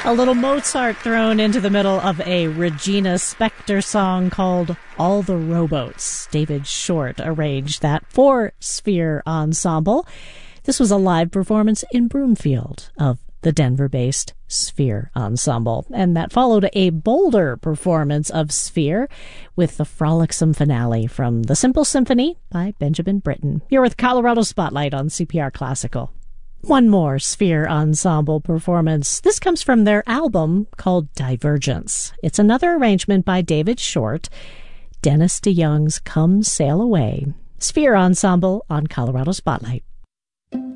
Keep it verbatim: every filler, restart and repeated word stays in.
A little Mozart thrown into the middle of a Regina Spektor song called All the Rowboats. David Short arranged that for Sphere Ensemble. This was a live performance in Broomfield of the Denver-based Sphere Ensemble. And that followed a bolder performance of Sphere with the frolicsome finale from The Simple Symphony by Benjamin Britten. You're with Colorado Spotlight on C P R Classical. One more Sphere Ensemble performance. This comes from their album called Divergence. It's another arrangement by David Short. Dennis DeYoung's Come Sail Away. Sphere Ensemble on Colorado Spotlight.